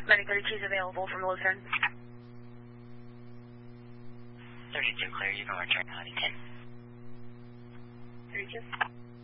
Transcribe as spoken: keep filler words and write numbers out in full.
Medic thirty-two is available from Lutheran. thirty-two clear, you can return Audi ten. thirty-two.